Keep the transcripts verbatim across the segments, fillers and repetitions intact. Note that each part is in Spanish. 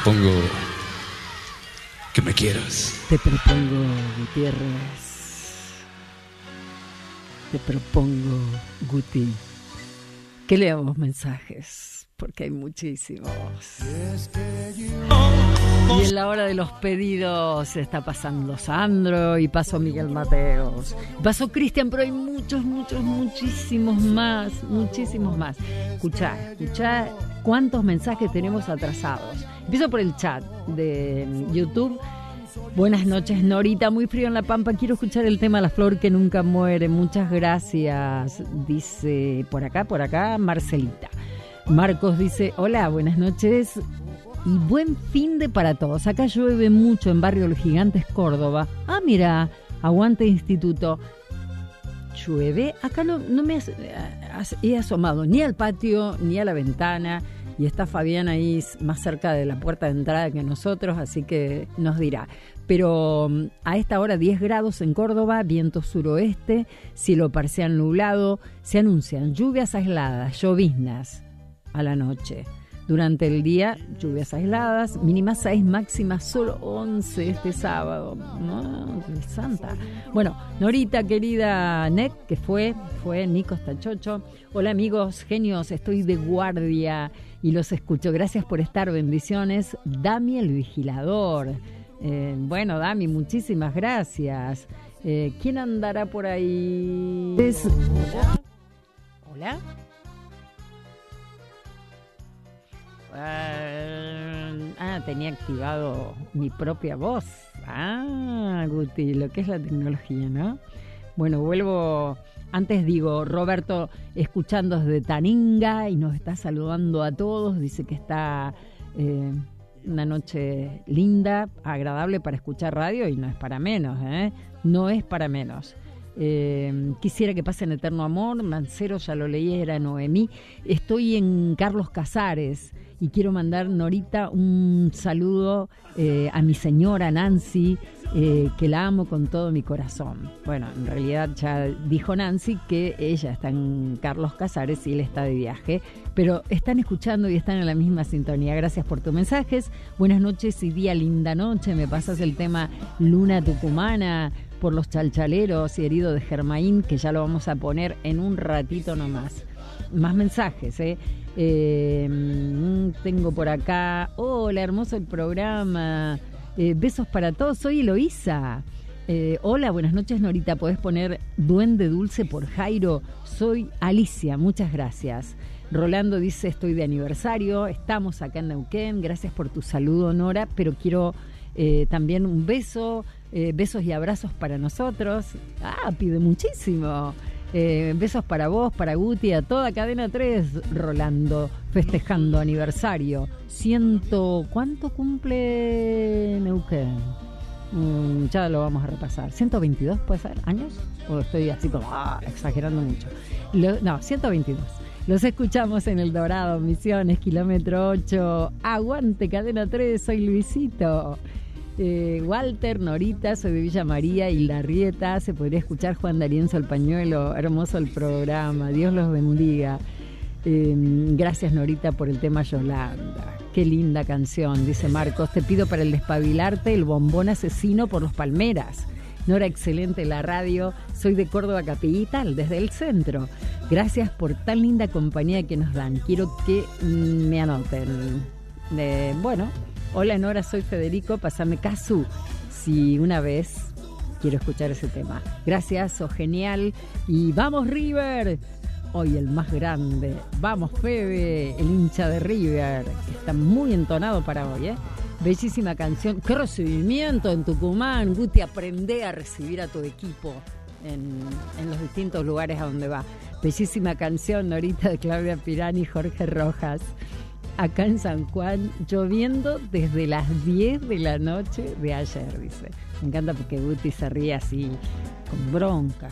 propongo que me quieras. Te propongo, Gutiérrez. Te propongo, Guti, que leamos mensajes, porque hay muchísimos. Y en la hora de los pedidos está pasando Sandro y pasó Miguel Mateos. Pasó Cristian, pero hay muchos, muchos, muchísimos más, muchísimos más. Escuchá, escuchá cuántos mensajes tenemos atrasados. Empiezo por el chat de YouTube. Buenas noches, Norita, muy frío en La Pampa, quiero escuchar el tema La Flor que Nunca Muere, muchas gracias, dice por acá, por acá, Marcelita. Marcos dice, hola, buenas noches y buen fin de para todos, acá llueve mucho en Barrio Los Gigantes, Córdoba. Ah, mira, aguante instituto. Llueve, acá no, no me has, has, he asomado ni al patio ni a la ventana. Y está Fabián ahí más cerca de la puerta de entrada que nosotros, así que nos dirá. Pero a esta hora diez grados en Córdoba, viento suroeste, cielo parcial nublado, se anuncian lluvias aisladas, lloviznas a la noche. Durante el día, lluvias aisladas, mínima seis, máxima solo once este sábado. No, santa. Bueno, Norita, querida Nec, que fue, fue Nico Stachocho. Hola amigos, genios, estoy de guardia y los escucho. Gracias por estar, bendiciones. Dami el Vigilador. Eh, bueno, Dami, muchísimas gracias. Eh, ¿Quién andará por ahí? Es... Hola. Uh, ah, tenía activado mi propia voz. Ah, Guti, lo que es la tecnología, ¿no? Bueno, vuelvo. Antes digo, Roberto, escuchando desde Taninga y nos está saludando a todos. Dice que está eh, una noche linda, agradable para escuchar radio y no es para menos, ¿eh? No es para menos. Eh, quisiera que pasen Eterno Amor, Mancero, ya lo leí, era Noemí. Estoy en Carlos Casares y quiero mandar, Norita, un saludo eh, a mi señora Nancy, eh, que la amo con todo mi corazón. Bueno, en realidad ya dijo Nancy que ella está en Carlos Casares y él está de viaje, pero están escuchando y están en la misma sintonía. Gracias por tus mensajes. Buenas noches y día linda noche. Me pasas el tema Luna Tucumana por los Chalchaleros y Herido de Germain, que ya lo vamos a poner en un ratito nomás. Más mensajes, ¿eh? Eh, tengo por acá, hola, hermoso el programa, eh, besos para todos, soy Eloísa. Eh, hola, buenas noches, Norita, ¿podés poner Duende Dulce por Jairo? Soy Alicia, muchas gracias. Rolando dice, estoy de aniversario, estamos acá en Neuquén, gracias por tu saludo, Nora, pero quiero eh, también un beso, eh, besos y abrazos para nosotros. Ah, pide muchísimo. Eh, besos para vos, para Guti, a toda Cadena tres, Rolando, festejando aniversario. Ciento, ¿cuánto cumple Neuquén? Mm, ya lo vamos a repasar. ¿ciento veintidós puede ser años? ¿O estoy así como ah, exagerando mucho? Lo, no, ciento veintidós. Los escuchamos en El Dorado, Misiones, kilómetro ocho. Aguante Cadena tres, soy Luisito. Eh, Walter, Norita, soy de Villa María y Larrieta. Se podría escuchar Juan D'Arienzo el Pañuelo. Hermoso el programa, Dios los bendiga. Eh, gracias, Norita, por el tema Yolanda. Qué linda canción, dice Marcos. Te pido para el despabilarte el bombón asesino por los Palmeras. Nora, excelente la radio. Soy de Córdoba Capital, desde el centro. Gracias por tan linda compañía que nos dan. Quiero que mm, me anoten. Eh, bueno. Hola Nora, soy Federico, pasame Casu, si una vez quiero escuchar ese tema. Gracias, sos genial. Y vamos River, hoy el más grande. Vamos Fede, el hincha de River, que está muy entonado para hoy, ¿eh? Bellísima canción. Qué recibimiento en Tucumán, Guti, aprende a recibir a tu equipo en, en los distintos lugares a donde va. Bellísima canción, Norita, de Claudia Pirani y Jorge Rojas. Acá en San Juan, lloviendo desde las diez de la noche de ayer, dice. Me encanta porque Guti se ríe así, con bronca.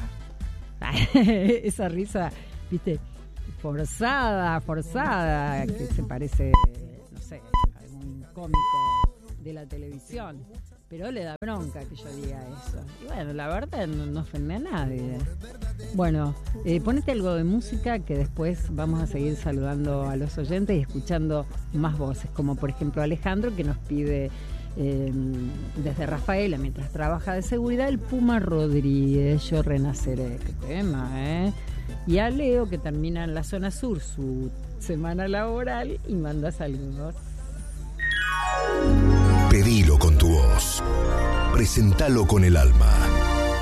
Esa risa, viste, forzada, forzada, que se parece, no sé, a algún cómico de la televisión. Pero le da bronca que yo diga eso. Y bueno, la verdad no, no ofende a nadie. Bueno, eh, ponete algo de música que después vamos a seguir saludando a los oyentes y escuchando más voces, como por ejemplo Alejandro, que nos pide eh, desde Rafaela, mientras trabaja de seguridad, el Puma Rodríguez, Yo Renaceré. Qué tema, ¿eh? Y a Leo, que termina en la zona sur su semana laboral y manda saludos. Pedilo con tu voz. Presentalo con el alma.